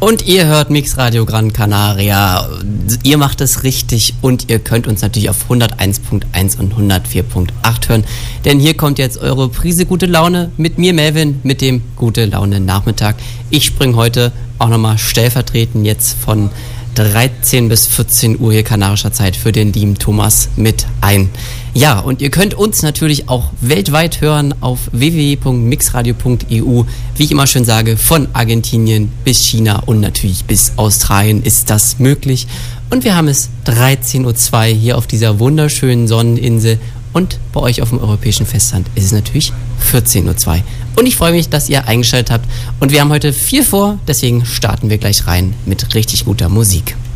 Und ihr hört Mixradio Gran Canaria. Ihr macht es richtig und ihr könnt uns natürlich auf 101.1 und 104.8 hören. Denn hier kommt jetzt eure Prise gute Laune mit mir, Melvin, mit dem Gute Laune Nachmittag. Ich springe heute auch nochmal stellvertretend jetzt von 13 bis 14 Uhr hier kanarischer Zeit für den lieben Thomas mit ein. Ja, und ihr könnt uns natürlich auch weltweit hören auf www.mixradio.eu. Wie ich immer schön sage, von Argentinien bis China und natürlich bis Australien ist das möglich. Und wir haben es 13.02 Uhr hier auf dieser wunderschönen Sonneninsel. Und bei euch auf dem europäischen Festland ist es natürlich 14.02 Uhr. Und ich freue mich, dass ihr eingeschaltet habt. Und wir haben heute viel vor, deswegen starten wir gleich rein mit richtig guter Musik.